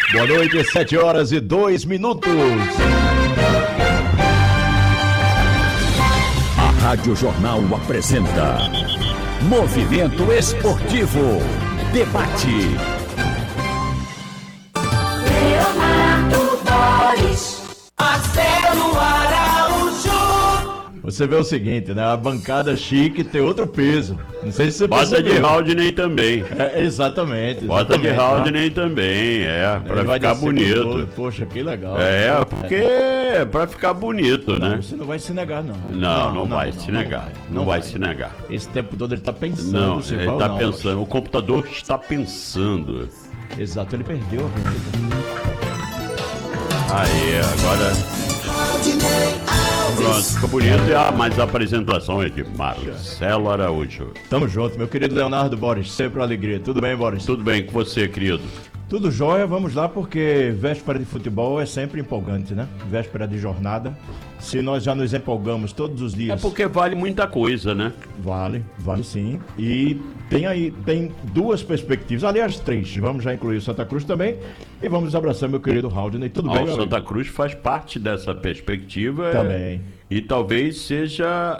Boa noite, 7h02. A Rádio Jornal apresenta Movimento Esportivo. Debate. Leonardo Boris, Marcelo Araújo. Você vê o seguinte, né? A bancada chique tem outro peso. Não sei se você Bota de percebeu. Haldney também. Exatamente. Bota de exatamente, Haldney também, pra Ele vai ficar descer com tudo. bonito. Poxa, que legal. Porque é pra ficar bonito, né? Você não vai se negar, não. Não vai se negar. Não vai se negar. Esse tempo todo ele tá pensando. Não, se ele vai ou tá não, pensando, o computador está pensando. Exato, ele perdeu a vida. Aí, agora. Pronto, ficou bonito. E mais a apresentação é de Marcelo Araújo. Tamo junto, meu querido Leonardo Boris. Sempre uma alegria. Tudo bem, Boris? Tudo bem com você, querido? Tudo jóia, vamos lá, porque véspera de futebol é sempre empolgante, né? Véspera de jornada. Se nós já nos empolgamos todos os É dias. porque vale muita coisa, né? Vale sim. E tem duas perspectivas, aliás, três. Vamos já incluir o Santa Cruz também. E vamos abraçar meu querido Haldney. Tudo bem, O meu Santa amigo? Cruz faz parte dessa perspectiva. Também. E talvez seja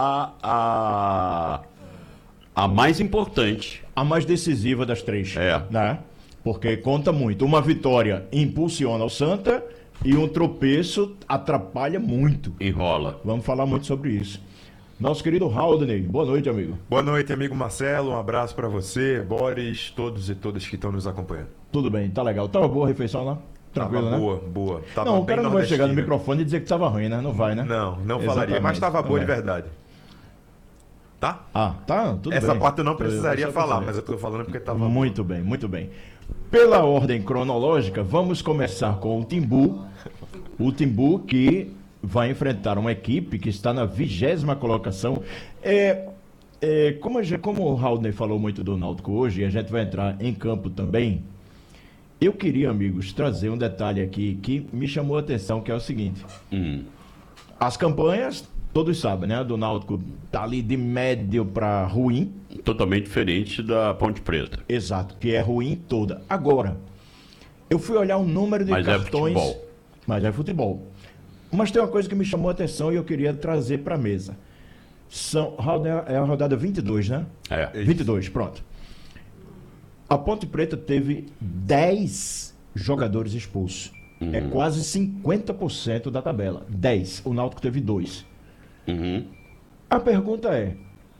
a mais importante. A mais decisiva das três. É. Né? Porque conta muito. Uma vitória impulsiona o Santa e um tropeço atrapalha muito. Enrola. Vamos falar muito sobre isso. Nosso querido Haldney, boa noite, amigo. Boa noite, amigo Marcelo. Um abraço pra você, Boris, todos e todas que estão nos acompanhando. Tudo bem, tá legal. Tava boa a refeição lá? Tranquilo, Tava né? boa. Tava Não, o bem cara não vai chegar no nordestina. microfone e dizer que tava ruim, né? Não vai, né? Não falaria, Exatamente, mas tava boa de também. verdade. Tá? Ah, tá, tudo bem. Essa parte eu não precisaria Você falar, saber. mas eu tô falando porque tava Muito bem, muito bem. Pela ordem cronológica, vamos começar com o Timbu. O Timbu que vai enfrentar uma equipe que está na 20ª colocação. Como o Haldney falou muito do Náutico hoje, e a gente vai entrar em campo também, eu queria, amigos, trazer um detalhe aqui que me chamou a atenção, que é o seguinte. As campanhas, todos sabem, né? Do Náutico tá ali de médio para ruim. Totalmente diferente da Ponte Preta. Exato, que é ruim toda. Agora, eu fui olhar o número de Mas é cartões. futebol. Mas é futebol. Mas tem uma coisa que me chamou a atenção e eu queria trazer para a mesa. É a rodada 22, né? É. 22, pronto. A Ponte Preta teve 10 jogadores expulsos. É quase 50% da tabela. 10. O Náutico teve 2. A pergunta é: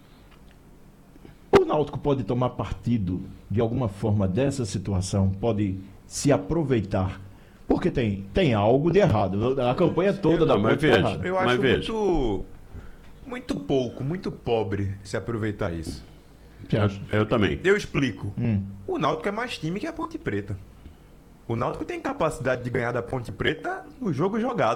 o Náutico pode tomar partido de alguma forma dessa situação? Pode se aproveitar? Porque tem algo de errado. A campanha toda da mas Ponte tá veja, errada. Eu Mas acho veja. muito pouco, muito pobre se aproveitar isso. Você acha? Eu também. Eu explico. O Náutico é mais time que a Ponte Preta. O Náutico tem capacidade de ganhar da Ponte Preta no jogo jogado.